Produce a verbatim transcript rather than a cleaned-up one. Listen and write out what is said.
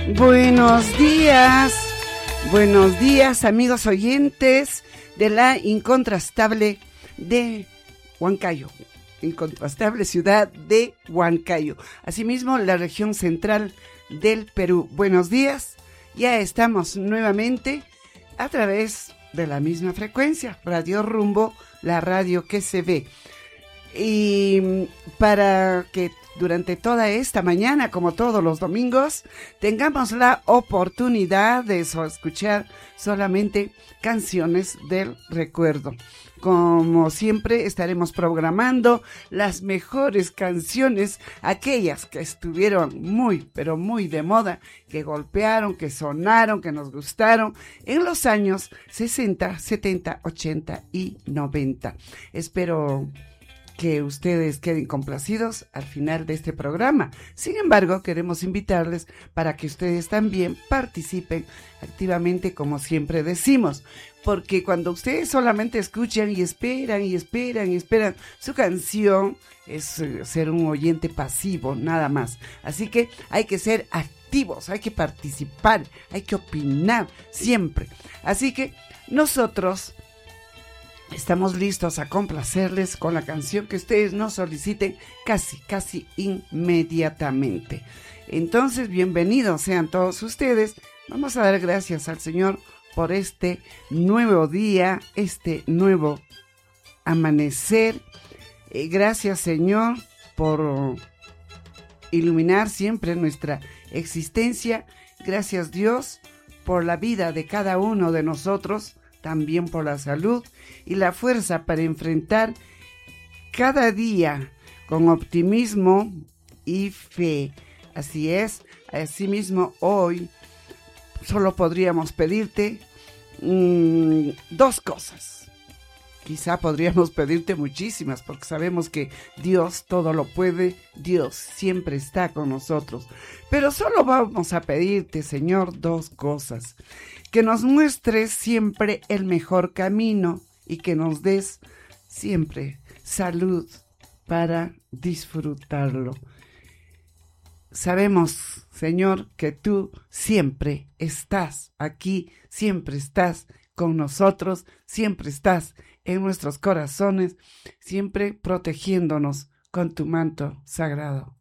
Buenos días, buenos días amigos oyentes de la incontrastable de Huancayo, incontrastable ciudad de Huancayo, asimismo la región central del Perú. Buenos días, ya estamos nuevamente a través de la misma frecuencia, Radio Rumbo, la radio que se ve. Y para que durante toda esta mañana, como todos los domingos, tengamos la oportunidad de escuchar solamente canciones del recuerdo. Como siempre, estaremos programando las mejores canciones, aquellas que estuvieron muy, pero muy de moda, que golpearon, que sonaron, que nos gustaron en los años sesenta, setenta, ochenta y noventa. Espero que ustedes queden complacidos al final de este programa. Sin embargo, queremos invitarles para que ustedes también participen activamente, como siempre decimos, porque cuando ustedes solamente escuchan y esperan y esperan y esperan su canción, es eh, ser un oyente pasivo, nada más. Así que hay que ser activos, hay que participar, hay que opinar siempre. Así que nosotros estamos listos a complacerles con la canción que ustedes nos soliciten casi, casi inmediatamente. Entonces, bienvenidos sean todos ustedes. Vamos a dar gracias al Señor por este nuevo día, este nuevo amanecer. Eh, gracias, Señor, por iluminar siempre nuestra existencia. Gracias, Dios, por la vida de cada uno de nosotros, también por la salud y la fuerza para enfrentar cada día con optimismo y fe. Así es, asimismo hoy solo podríamos pedirte mmm, dos cosas. Quizá podríamos pedirte muchísimas, porque sabemos que Dios todo lo puede, Dios siempre está con nosotros. Pero solo vamos a pedirte, Señor, dos cosas. Que nos muestres siempre el mejor camino y que nos des siempre salud para disfrutarlo. Sabemos, Señor, que tú siempre estás aquí, siempre estás con nosotros, siempre estás en nuestros corazones, siempre protegiéndonos con tu manto sagrado.